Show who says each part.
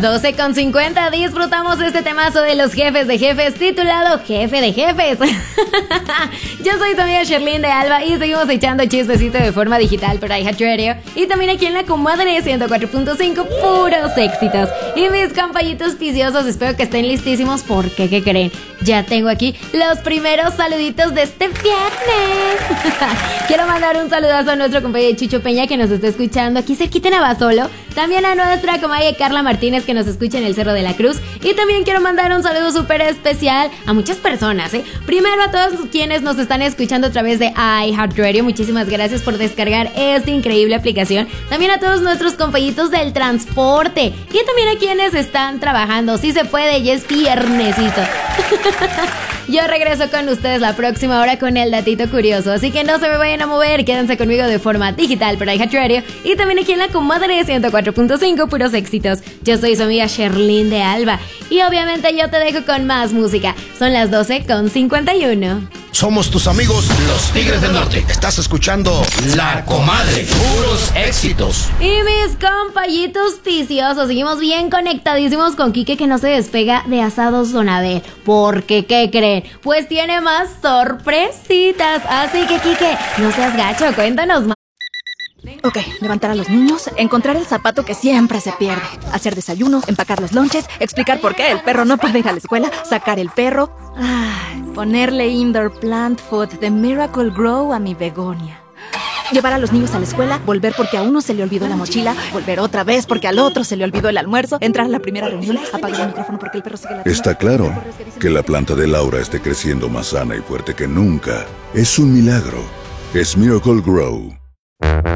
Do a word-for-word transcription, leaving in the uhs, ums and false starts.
Speaker 1: doce con cincuenta, disfrutamos este temazo de los jefes de jefes titulado Jefe de Jefes. Yo soy tu amiga Sherlyn de Alba y seguimos echando chismecito de forma digital por iHeartRadio y también aquí en la comadre ciento cuatro punto cinco, puros éxitos. Y mis compañitos viciosos, espero que estén listísimos porque, ¿qué creen? Ya tengo aquí los primeros saluditos de este viernes. Quiero mandar un saludazo a nuestro compañero Chucho Peña que nos está escuchando aquí cerquita en Abasolo. También a nuestra comadre Carla Martínez que nos escucha en el Cerro de la Cruz. Y también quiero mandar un saludo súper especial a muchas personas, ¿eh? Primero a todos quienes nos están escuchando a través de iHeartRadio. Muchísimas gracias por descargar esta increíble aplicación. También a todos nuestros compañitos del transporte. Y también a quienes están trabajando. Si se puede, ya es viernesito. Yo regreso con ustedes la próxima hora con el datito curioso. Así que no se me vayan a mover. Quédense conmigo de forma digital por iHeartRadio. Y también aquí en la comadre ciento cuatro punto cinco, puros éxitos. Yo soy su amiga Sherlyn de Alba. Y obviamente yo te dejo con más música. Son las doce con cincuenta y uno.
Speaker 2: Somos tus amigos, los Tigres del Norte. Estás escuchando La Comadre, puros éxitos.
Speaker 1: Y mis compañitos viciosos, seguimos bien conectadísimos con Quique que no se despega de Asados Don Abel. Porque, ¿qué creen? Pues tiene más sorpresitas. Así que, Quique, no seas gacho, cuéntanos más.
Speaker 3: Ok, levantar a los niños, encontrar el zapato que siempre se pierde, hacer desayuno, empacar los lonches, explicar por qué el perro no puede ir a la escuela, sacar el perro, ay, ponerle indoor plant food de Miracle Grow a mi begonia. Llevar a los niños a la escuela, volver porque a uno se le olvidó la mochila, volver otra vez porque al otro se le olvidó el almuerzo, entrar a la primera reunión, apagar el micrófono porque el perro sigue la...
Speaker 4: Está claro que la planta de Laura esté creciendo más sana y fuerte que nunca. Es un milagro. Es Miracle Grow.